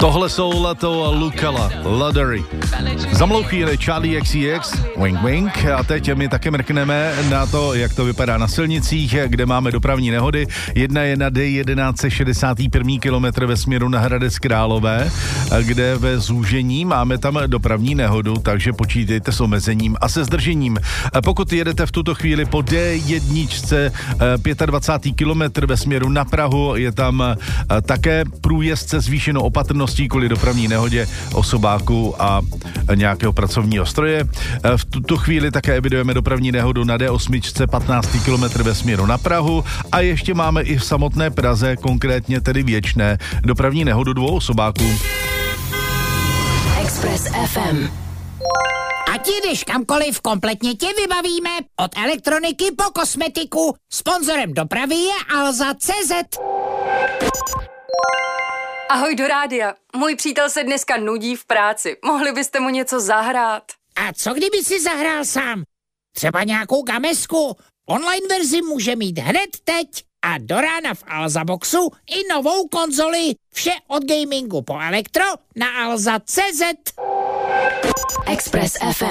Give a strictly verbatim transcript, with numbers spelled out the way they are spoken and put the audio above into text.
Tohle jsou Leto, Lukala, Lottery. Za malou chvíli Charlie X C X, wink wink, a teď my také mrkneme na to, jak to vypadá na silnicích, kde máme dopravní nehody. Jedna je na D jedenáct šedesát jedna kilometr ve směru na Hradec Králové, kde ve zúžení máme tam dopravní nehodu, takže počítejte s omezením a se zdržením. Pokud jedete v tuto chvíli po D jedna dvacet pět kilometr ve směru na Prahu, je tam také průjezd se zvýšenou opatrností kvůli dopravní nehodě osobáku a nějakého pracovního stroje. V tuto chvíli také evidujeme dopravní nehodu na D osm patnáct kilometr ve směru na Prahu a ještě máme i v samotné Praze, konkrétně tedy Věčné, dopravní nehodu dvou osobáků. Express F M. Ať jdeš kamkoliv, kompletně tě vybavíme. Od elektroniky po kosmetiku. Sponzorem dopravy je Alza tečka cé zet. Ahoj do rádia. Můj přítel se dneska nudí v práci. Mohli byste mu něco zahrát? A co kdyby si zahrál sám? Třeba nějakou gamesku? Online verzi může mít hned teď. A do rána v Alza Boxu i novou konzoli. Vše od gamingu po elektro na alza tečka cé zet. Express F M.